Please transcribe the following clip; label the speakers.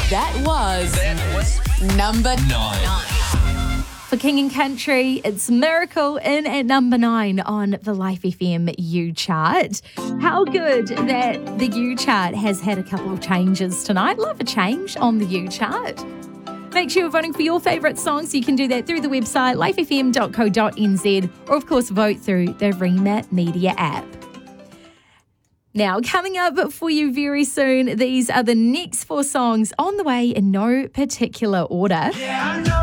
Speaker 1: That was number 9.
Speaker 2: For King and Country, it's Miracle in at number 9 on the Life FM U chart. How good that the U chart has had a couple of changes tonight. Love a change on the U chart. Make sure you're voting for your favourite songs. You can do that through the website, lifefm.co.nz, or of course vote through the Rema Media app. Now, coming up for you very soon, these are the next 4 songs on the way in no particular order.